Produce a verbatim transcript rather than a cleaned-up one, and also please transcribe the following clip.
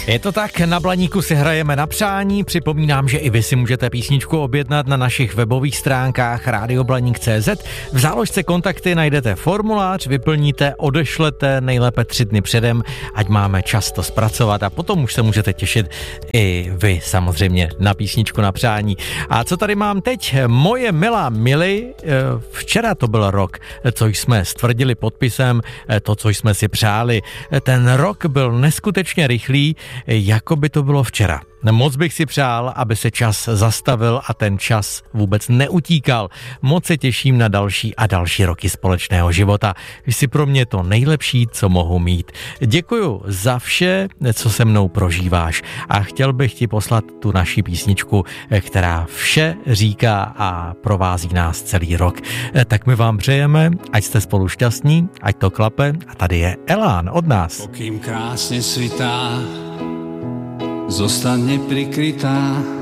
Je to tak, na Blaníku si hrajeme na přání, připomínám, že i vy si můžete písničku objednat na našich webových stránkách radio blaník tečka cé zet. V záložce kontakty najdete formulář, vyplníte, odešlete nejlépe tři dny předem, ať máme čas to zpracovat a potom už se můžete těšit i vy samozřejmě na písničku na přání. A co tady mám teď? Moje milá Mili, včera to byl rok, co jsme stvrdili podpisem, to, co jsme si přáli. Ten rok byl neskutečně rychlý, jako by to bylo včera. Moc bych si přál, aby se čas zastavil a ten čas vůbec neutíkal. Moc se těším na další a další roky společného života. Jsi pro mě to nejlepší, co mohu mít. Děkuju za vše, co se mnou prožíváš a chtěl bych ti poslat tu naši písničku, která vše říká a provází nás celý rok. Tak my vám přejeme, ať jste spolu šťastní, ať to klape a tady je Elán od nás. Pokým krásne svitá, zostaň neprikrytá,